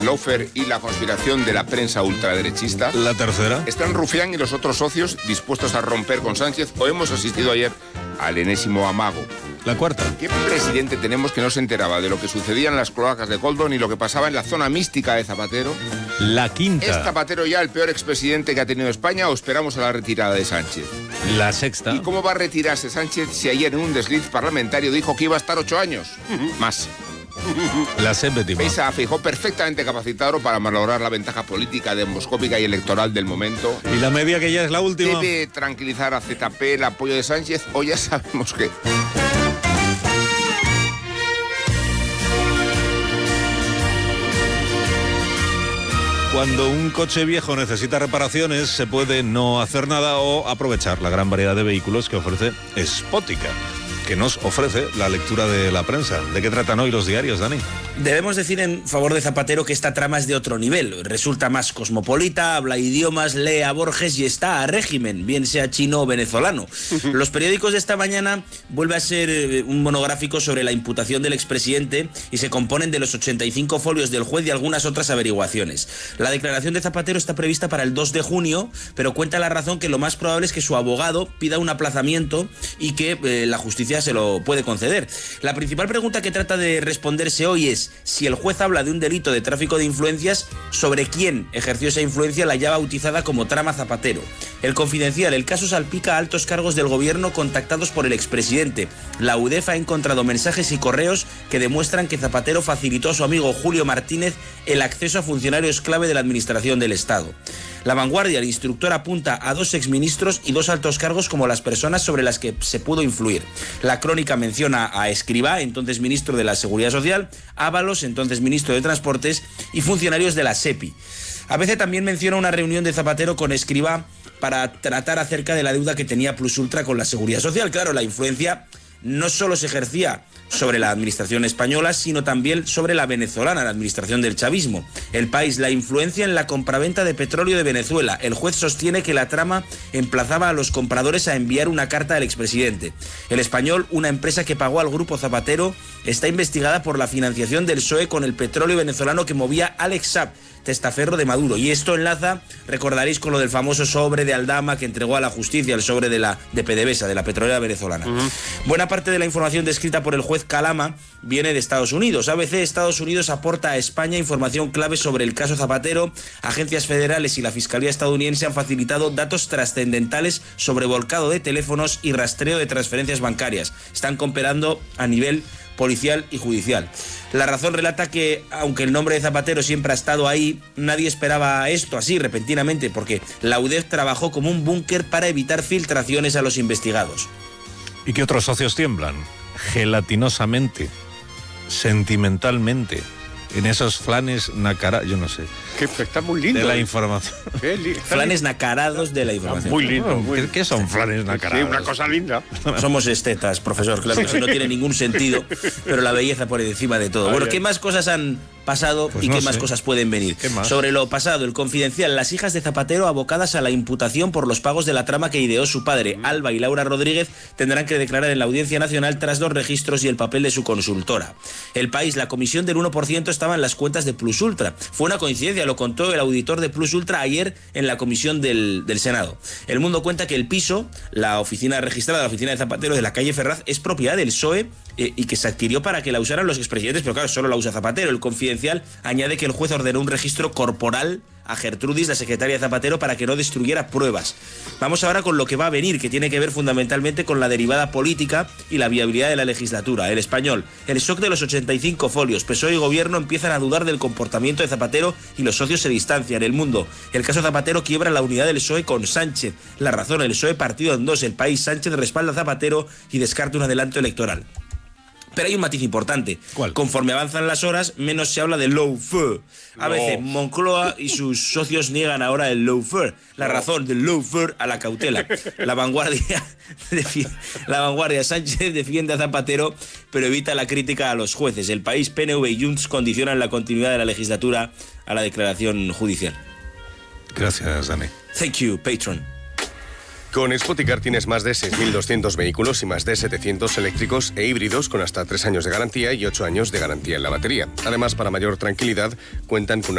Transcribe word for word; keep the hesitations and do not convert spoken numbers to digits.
Lawfare y la conspiración de la prensa ultraderechista. La tercera. ¿Están Rufián y los otros socios dispuestos a romper con Sánchez o hemos asistido ayer al enésimo amago? La cuarta. ¿Qué presidente tenemos que no se enteraba de lo que sucedía en las cloacas de Koldo ni lo que pasaba en la zona mística de Zapatero? La quinta. ¿Es Zapatero ya el peor expresidente que ha tenido España o esperamos a la retirada de Sánchez? La sexta. ¿Y cómo va a retirarse Sánchez si ayer en un desliz parlamentario dijo que iba a estar ocho años? Uh-huh. Más. La séptima. Veis a Feijóo perfectamente capacitado para malograr la ventaja política, demoscópica y electoral del momento. ¿Y la media, que ya es la última? ¿Debe tranquilizar a Z P el apoyo de Sánchez o ya sabemos que...? Cuando un coche viejo necesita reparaciones, se puede no hacer nada o aprovechar la gran variedad de vehículos que ofrece Spótica, que nos ofrece la lectura de la prensa. ¿De qué tratan hoy los diarios, Dani? Debemos decir en favor de Zapatero que esta trama es de otro nivel. Resulta más cosmopolita, habla idiomas, lee a Borges y está a régimen, bien sea chino o venezolano. Los periódicos de esta mañana vuelve a ser un monográfico sobre la imputación del expresidente y se componen de los ochenta y cinco folios del juez y algunas otras averiguaciones. La declaración de Zapatero está prevista para el dos de junio, pero cuenta la razón que lo más probable es que su abogado pida un aplazamiento y que eh, la justicia se lo puede conceder. La principal pregunta que trata de responderse hoy es si el juez habla de un delito de tráfico de influencias, sobre quién ejerció esa influencia la ya bautizada como trama Zapatero. El Confidencial: el caso salpica a altos cargos del gobierno contactados por el expresidente. La U D E F ha encontrado mensajes y correos que demuestran que Zapatero facilitó a su amigo Julio Martínez el acceso a funcionarios clave de la administración del Estado. La Vanguardia: el instructor apunta a dos exministros y dos altos cargos como las personas sobre las que se pudo influir. La Crónica menciona a Escrivá, entonces ministro de la Seguridad Social, Ábalos, entonces ministro de Transportes, y funcionarios de la SEPI. A veces también menciona una reunión de Zapatero con Escrivá para tratar acerca de la deuda que tenía Plus Ultra con la Seguridad Social. Claro, la influencia no solo se ejercía sobre la administración española, sino también sobre la venezolana, la administración del chavismo. El País: la influencia en la compraventa de petróleo de Venezuela. El juez sostiene que la trama emplazaba a los compradores a enviar una carta al expresidente. El Español: una empresa que pagó al grupo Zapatero está investigada por la financiación del P S O E con el petróleo venezolano que movía Alex Saab, testaferro de Maduro. Y esto enlaza, recordaréis, con lo del famoso sobre de Aldama que entregó a la justicia, el sobre de la de PDVSA, de la petrolera venezolana. Uh-huh. Buena parte de la información descrita por el juez Calama viene de Estados Unidos. A B C: Estados Unidos aporta a España información clave sobre el caso Zapatero. Agencias federales y la Fiscalía estadounidense han facilitado datos trascendentales sobre volcado de teléfonos y rastreo de transferencias bancarias. Están cooperando a nivel policial y judicial. La Razón relata que, aunque el nombre de Zapatero siempre ha estado ahí, nadie esperaba esto así repentinamente, porque la U D E F trabajó como un búnker para evitar filtraciones a los investigados. ¿Y qué otros socios tiemblan? Gelatinosamente, sentimentalmente, en esos flanes nacara, yo no sé. Que está muy lindo. De la información. Li flanes nacarados de la información. Muy lindo. Muy... ¿Qué, ¿Qué son flanes nacarados? Sí, una cosa linda. Somos estetas, profesor, claro, eso no tiene ningún sentido, pero la belleza por encima de todo. Bueno, ¿qué más cosas han pasado pues y no qué sé. más cosas pueden venir? Más? Sobre lo pasado: el Confidencial: las hijas de Zapatero abocadas a la imputación por los pagos de la trama que ideó su padre. Alba y Laura Rodríguez tendrán que declarar en la Audiencia Nacional tras los registros y el papel de su consultora. El País: la comisión del uno por ciento estaba en las cuentas de Plus Ultra. Fue una coincidencia, lo contó el auditor de Plus Ultra ayer en la comisión del, del Senado. El Mundo cuenta que el piso, la oficina registrada, la oficina de Zapatero de la calle Ferraz, es propiedad del P S O E eh, y que se adquirió para que la usaran los expresidentes, pero claro, solo la usa Zapatero. El Confidencial añade que el juez ordenó un registro corporal a Gertrudis, la secretaria de Zapatero, para que no destruyera pruebas. Vamos ahora con lo que va a venir, que tiene que ver fundamentalmente con la derivada política y la viabilidad de la legislatura. El Español: el shock de los ochenta y cinco folios. P S O E y Gobierno empiezan a dudar del comportamiento de Zapatero y los socios se distancian. El Mundo: el caso Zapatero quiebra la unidad del P S O E con Sánchez. La Razón: el P S O E partido en dos. El País: Sánchez respalda a Zapatero y descarta un adelanto electoral. Pero hay un matiz importante. ¿Cuál? Conforme avanzan las horas, menos se habla de lawfare. A veces Moncloa y sus socios niegan ahora el lawfare. La Razón: del lawfare a la cautela. La Vanguardia, la Vanguardia: Sánchez defiende a Zapatero, pero evita la crítica a los jueces. El País: P N V y Junts condicionan la continuidad de la legislatura a la declaración judicial. Gracias, Dani. Thank you, patron. Con Spoticar tienes más de seis mil doscientos vehículos y más de setecientos eléctricos e híbridos con hasta tres años de garantía y ocho años de garantía en la batería. Además, para mayor tranquilidad, cuentan con una